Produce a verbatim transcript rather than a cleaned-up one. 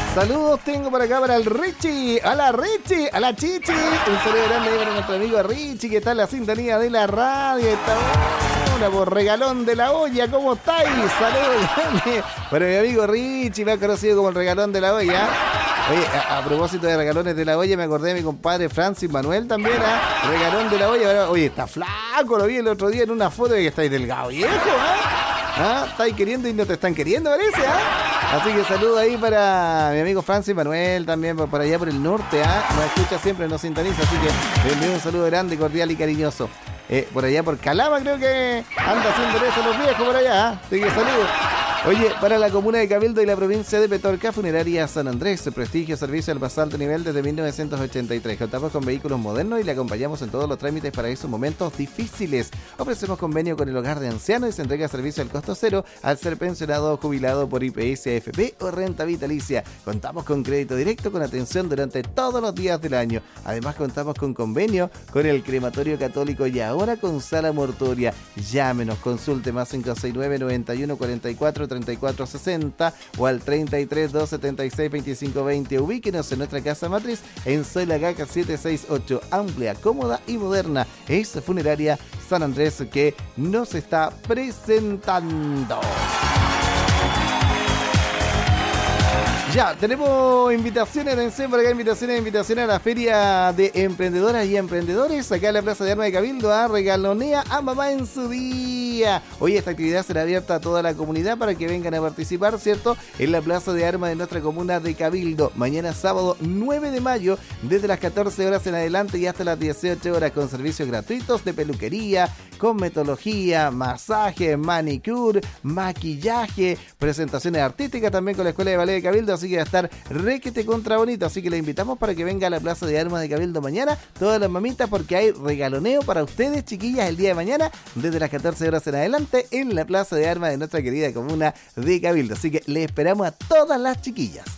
Saludos tengo por acá para el Richie. Hola Richie, hola Chichi. Un saludo grande ahí para nuestro amigo Richie que está en la sintonía de la radio. Está una por regalón de la olla. ¿Cómo estáis? Saludos grande para mi amigo Richie, me ha conocido como el regalón de la olla. Oye, a, a propósito de regalones de la olla, me acordé de mi compadre Francis Manuel también, ¿ah? Regalón de la olla. Oye, está flaco, lo vi el otro día en una foto de que estáis delgado, viejo, ¿ah? ¿Ah? Estáis queriendo y no te están queriendo, parece, ¿ah? Así que saludo ahí para mi amigo Francis Manuel, también por, por allá por el norte, ¿ah? Nos escucha siempre, nos sintoniza, así que le envío un saludo grande, cordial y cariñoso. Eh, por allá por Calama creo que anda haciendo eso los viejos por allá, ¿ah? Así que saludos. Oye, para la comuna de Cabildo y la provincia de Petorca, Funeraria San Andrés, prestigio, servicio al más alto nivel desde mil novecientos ochenta y tres. Contamos con vehículos modernos y le acompañamos en todos los trámites para esos momentos difíciles. Ofrecemos convenio con el hogar de ancianos y se entrega servicio al costo cero al ser pensionado o jubilado por I P S, A F P o renta vitalicia. Contamos con crédito directo con atención durante todos los días del año. Además contamos con convenio con el Crematorio Católico y ahora con sala mortuoria. Llámenos, consulte más cinco seis nueve, noventa y uno, cuarenta y cuatro, treinta y cuatro sesenta o al treinta y tres, doscientos setenta y seis, veinticinco veinte. Ubíquenos en nuestra casa matriz en Soy La Gaca setecientos sesenta y ocho, amplia, cómoda y moderna. Es Funeraria San Andrés que nos está presentando. Ya, tenemos invitaciones, atención por acá, invitaciones, invitaciones a la Feria de Emprendedoras y Emprendedores, acá en la Plaza de Armas de Cabildo, a regalonea a mamá en su día. Hoy esta actividad será abierta a toda la comunidad para que vengan a participar, ¿cierto? En la Plaza de Armas de nuestra comuna de Cabildo, mañana sábado nueve de mayo, desde las catorce horas en adelante y hasta las dieciocho horas, con servicios gratuitos de peluquería, cosmetología, masaje, manicure, maquillaje, presentaciones artísticas también con la Escuela de Ballet de Cabildo. Así que va a estar requete contra bonito. Así que le invitamos para que venga a la Plaza de Armas de Cabildo mañana, todas las mamitas, porque hay regaloneo para ustedes, chiquillas, el día de mañana, desde las catorce horas en adelante, en la Plaza de Armas de nuestra querida comuna de Cabildo. Así que le esperamos a todas las chiquillas.